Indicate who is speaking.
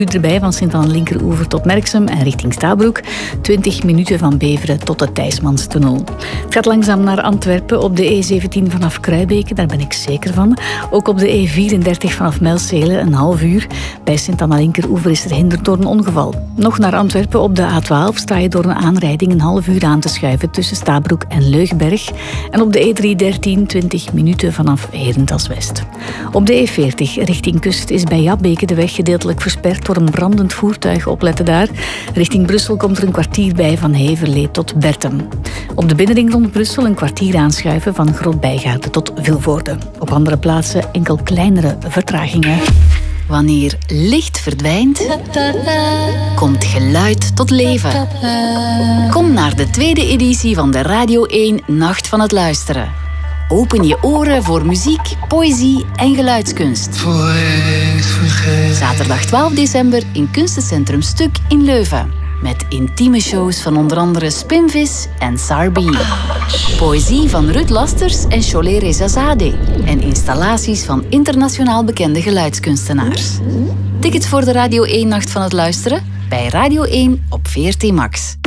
Speaker 1: erbij van Sint-Anne-Linkeroever tot Merksem en richting Stabroek. 20 minuten van Beveren tot de Thijsmanstunnel. Het gaat langzaam naar Antwerpen op de E17 vanaf Kruibeke, daar ben ik zeker van. Ook op de E34 vanaf Mijlsele een half uur. Bij Sint-Anne-Linkeroever is er hinderd door een ongeval. Nog naar Antwerpen op de A12 sta je door een aanrijding een half uur aan te schuiven tussen Stabroek en Leugenberg. En op de E313 20 minuten vanaf Herentals-West. Op de E40 richting kust is bij Jabbeke de weg gedeeltelijk versperd door een brandend voertuig. Opletten daar. Richting Brussel komt er een kwartier bij van Heverlee tot Bertem. Op de binnenring rond Brussel een kwartier aanschuiven van Groot-Bijgaarde tot Vilvoorde. Op andere plaatsen enkel kleinere vertragingen.
Speaker 2: Wanneer licht verdwijnt, komt geluid tot leven. Kom naar de tweede editie van de Radio 1 Nacht van het Luisteren. Open je oren voor muziek, poëzie en geluidskunst. Zaterdag 12 december in Kunstencentrum Stuk in Leuven. Met intieme shows van onder andere Spinvis en Sarbi. Poëzie van Ruud Lasters en Cholet Rezazadeh. En installaties van internationaal bekende geluidskunstenaars. Tickets voor de Radio 1 Nacht van het Luisteren? Bij Radio 1 op VRT Max.